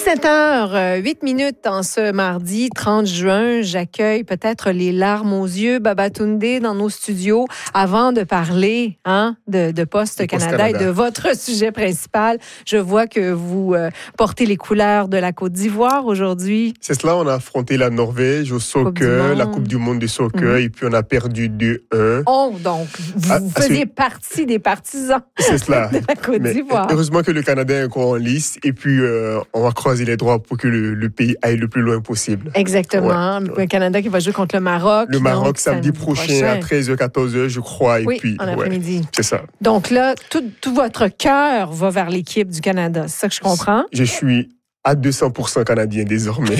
17h08 en ce mardi 30 juin. J'accueille peut-être les larmes aux yeux, Babatunde, dans nos studios, avant de parler de Poste Canada et de votre sujet principal. Je vois que vous portez les couleurs de la Côte d'Ivoire aujourd'hui. C'est cela, on a affronté la Norvège au soccer, la Coupe du monde de soccer, et puis on a perdu 2-1. Oh, donc, vous faisiez partie des partisans de la Côte d'Ivoire. Heureusement que le Canada est encore en lice, et puis on va croiser les droits pour que le pays aille le plus loin possible. Exactement. Ouais. Le Canada qui va jouer contre le Maroc. Le Maroc, samedi prochain à 13h, 14h, je crois. Oui, et puis, en après-midi. C'est ça. Donc là, tout votre cœur va vers l'équipe du Canada. C'est ça que je comprends? Je suis à 200% canadien désormais.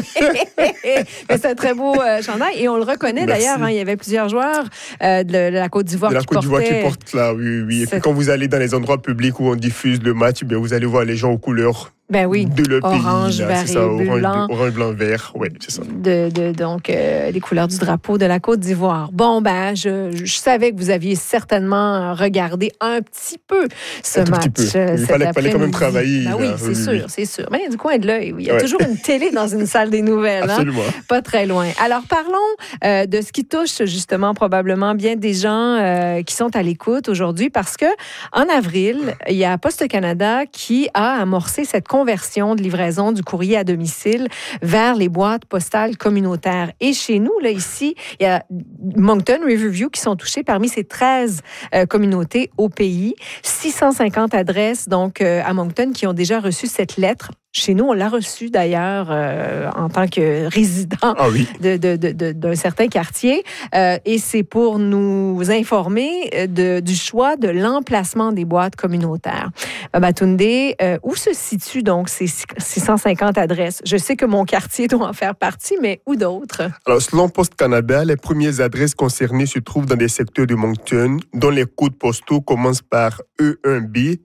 Mais c'est un très beau chandail et on le reconnaît. Merci. D'ailleurs. Il y avait plusieurs joueurs de la Côte d'Ivoire qui portaient... De la Côte d'Ivoire qui portent là, oui. Et puis quand vous allez dans les endroits publics où on diffuse le match, vous allez voir les gens aux couleurs de leur orange, pays. Vert, c'est ça, blanc. Orange, blanc, vert. Oui, c'est ça. Donc, les couleurs du drapeau de la Côte d'Ivoire. Bon, je savais que vous aviez certainement regardé un petit peu ce match. Il fallait quand même travailler. Oui, c'est sûr. Mais du coin de l'œil, oui. Il y a toujours une télé dans une salle des nouvelles. Absolument. Pas très loin. Alors, parlons de ce qui touche justement probablement bien des gens qui sont à l'écoute aujourd'hui parce que en avril, il y a Poste Canada qui a amorcé cette conversion de livraison du courrier à domicile vers les boîtes postales communautaires. Et chez nous, là, ici, il y a Moncton, Riverview qui sont touchés parmi ces 13 communautés au pays. 650 adresses, donc, à Moncton qui ont déjà reçu cette lettre. Chez nous, on l'a reçu d'ailleurs en tant que résident d'un certain quartier. Et c'est pour nous informer du choix de l'emplacement des boîtes communautaires. Babatunde, où se situent donc ces 650 adresses? Je sais que mon quartier doit en faire partie, mais où d'autres? Alors, selon Poste Canada, les premières adresses concernées se trouvent dans des secteurs de Moncton, dont les codes postaux commencent par E1B,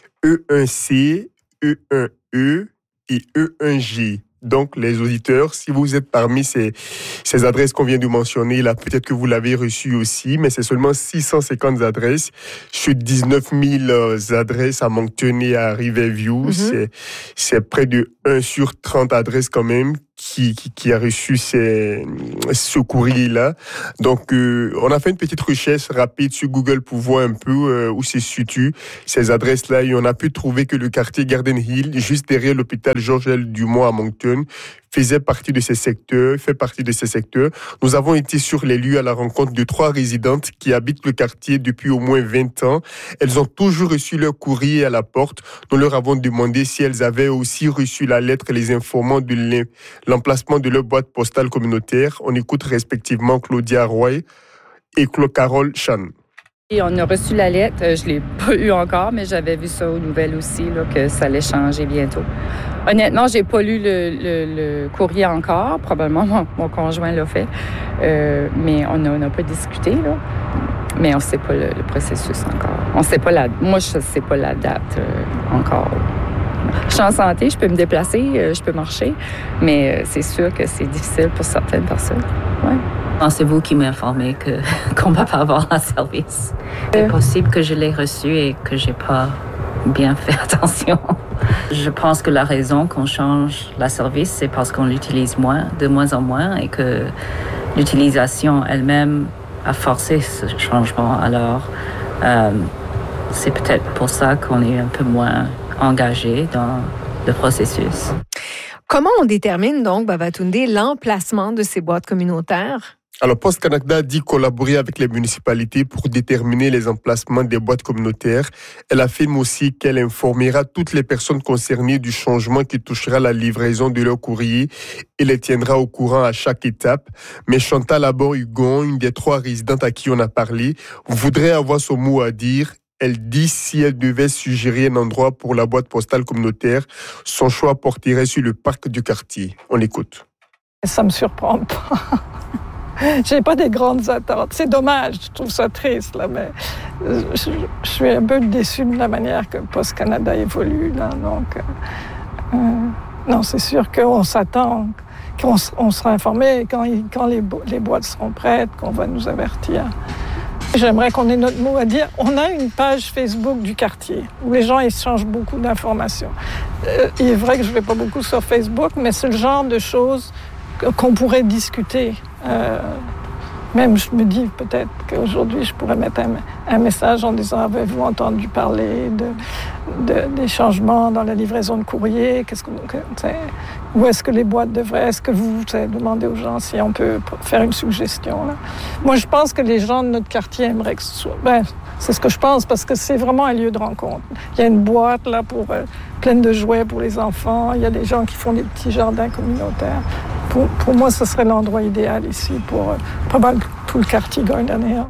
E1C, E1E, et E1G. Donc, les auditeurs, si vous êtes parmi ces adresses qu'on vient de mentionner, là, peut-être que vous l'avez reçu aussi, mais c'est seulement 650 adresses sur 19 000 adresses à Moncton et à Riverview. C'est près de 1 sur 30 adresses quand même qui a reçu ce courrier-là. Donc, on a fait une petite recherche rapide sur Google pour voir un peu où se situent ces adresses-là. Et on a pu trouver que le quartier Garden Hill, juste derrière l'hôpital Georges-L. Dumont à Moncton, fait partie de ces secteurs. Nous avons été sur les lieux à la rencontre de 3 résidentes qui habitent le quartier depuis au moins 20 ans. Elles ont toujours reçu leur courrier à la porte. Nous leur avons demandé si elles avaient aussi reçu la lettre les informant de l'emplacement de leur boîte postale communautaire. On écoute respectivement Claudia Roy et Carole Chan. Et on a reçu la lettre, je ne l'ai pas eu encore, mais j'avais vu ça aux nouvelles aussi, là, que ça allait changer bientôt. Honnêtement, je n'ai pas lu le courrier encore, probablement mon conjoint l'a fait, mais on n'a pas discuté, là. Mais on ne sait pas le processus encore. Moi, je ne sais pas la date encore. Je suis en santé, je peux me déplacer, je peux marcher, mais c'est sûr que c'est difficile pour certaines personnes. Ouais. C'est vous qui m'informez qu'on ne va pas avoir un service. C'est possible que je l'ai reçu et que je n'ai pas bien fait attention. Je pense que la raison qu'on change le service, c'est parce qu'on l'utilise de moins en moins, et que l'utilisation elle-même a forcé ce changement. Alors, c'est peut-être pour ça qu'on est un peu moins engagé dans le processus. Comment on détermine donc, Babatunde, l'emplacement de ces boîtes communautaires? Alors, Poste Canada dit collaborer avec les municipalités pour déterminer les emplacements des boîtes communautaires. Elle affirme aussi qu'elle informera toutes les personnes concernées du changement qui touchera la livraison de leur courrier et les tiendra au courant à chaque étape. Mais Chantal Labor-Hugon, une des 3 résidentes à qui on a parlé, voudrait avoir son mot à dire. Elle dit si elle devait suggérer un endroit pour la boîte postale communautaire, son choix porterait sur le parc du quartier. On l'écoute. Ça me surprend pas. J'ai pas des grandes attentes. C'est dommage, je trouve ça triste, là, mais je suis un peu déçue de la manière que Poste Canada évolue, là. Donc, non, c'est sûr qu'on s'attend, qu'on sera informé quand les boîtes seront prêtes, qu'on va nous avertir. J'aimerais qu'on ait notre mot à dire. On a une page Facebook du quartier où les gens échangent beaucoup d'informations. Il est vrai que je ne vais pas beaucoup sur Facebook, mais c'est le genre de choses qu'on pourrait discuter. Même, je me dis peut-être qu'aujourd'hui, je pourrais mettre un message en disant « Avez-vous entendu parler des changements dans la livraison de courrier? Où est-ce que les boîtes devraient? Est-ce que vous demandez aux gens si on peut faire une suggestion? » là? Moi, je pense que les gens de notre quartier aimeraient que ce soit... c'est ce que je pense, parce que c'est vraiment un lieu de rencontre. Il y a une boîte là pleine de jouets pour les enfants. Il y a des gens qui font des petits jardins communautaires. Pour moi, ce serait l'endroit idéal ici pour probablement tout le quartier Gardiner.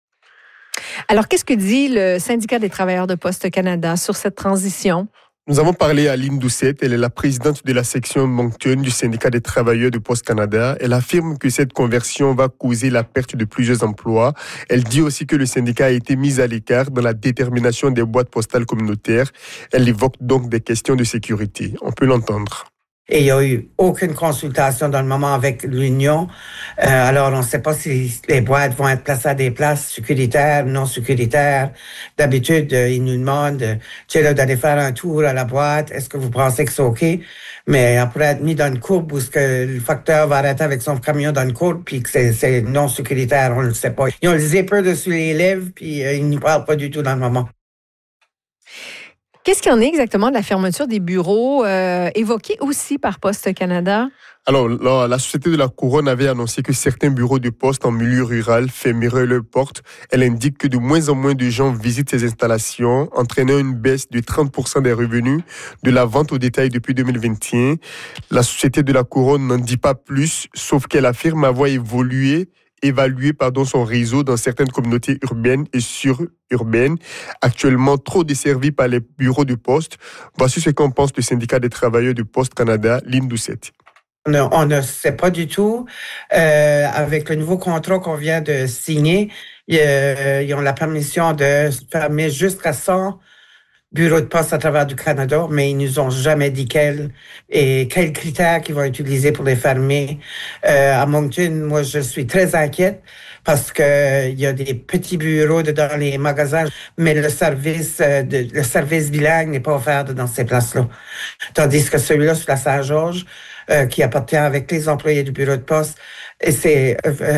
Alors, qu'est-ce que dit le syndicat des travailleurs de Poste Canada sur cette transition? Nous avons parlé à Lynn Doucette, elle est la présidente de la section Moncton du syndicat des travailleurs de Poste Canada. Elle affirme que cette conversion va causer la perte de plusieurs emplois. Elle dit aussi que le syndicat a été mis à l'écart dans la détermination des boîtes postales communautaires. Elle évoque donc des questions de sécurité. On peut l'entendre. Et il n'y a eu aucune consultation dans le moment avec l'Union. Alors, on ne sait pas si les boîtes vont être placées à des places sécuritaires, non sécuritaires. D'habitude, ils nous demandent, d'aller faire un tour à la boîte. Est-ce que vous pensez que c'est OK? Mais après être mis dans une courbe où le facteur va arrêter avec son camion dans une courbe puis que c'est non sécuritaire, on ne le sait pas. Ils ont le zipper dessus les lèvres puis ils ne parlent pas du tout dans le moment. Qu'est-ce qu'il y en est exactement de la fermeture des bureaux évoquée aussi par Poste Canada? Alors, la Société de la Couronne avait annoncé que certains bureaux de poste en milieu rural fermeraient leurs portes. Elle indique que de moins en moins de gens visitent ces installations, entraînant une baisse de 30% des revenus de la vente au détail depuis 2021. La Société de la Couronne n'en dit pas plus, sauf qu'elle affirme avoir évalué son réseau dans certaines communautés urbaines et sururbaines, actuellement trop desservies par les bureaux de poste. Voici ce qu'en pense le syndicat des travailleurs de Poste Canada, Lynn Doucette. On ne sait pas du tout. Avec le nouveau contrat qu'on vient de signer, ils ont la permission de fermer jusqu'à 100 bureaux de poste à travers du Canada, mais ils nous ont jamais dit quels critères qu'ils vont utiliser pour les fermer. À Moncton, moi, je suis très inquiète parce que il y a des petits bureaux dans les magasins, mais le service bilingue n'est pas offert dans ces places-là. Tandis que celui-là sur la Saint-Georges, qui appartient avec les employés du bureau de poste, et c'est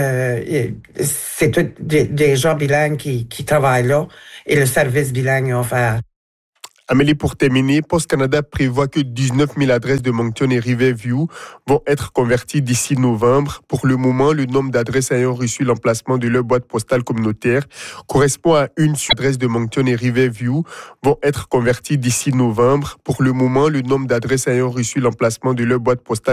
tous des gens bilingues qui travaillent là, et le service bilingue est offert. Amélie, pour terminer, Poste Canada prévoit que 19 000 adresses de Moncton et Riverview vont être converties d'ici novembre. Pour le moment, le nombre d'adresses ayant reçu l'emplacement de leur boîte postale communautaire correspond à une adresse de Moncton et Riverview vont être converties d'ici novembre. Pour le moment, le nombre d'adresses ayant reçu l'emplacement de leur boîte postale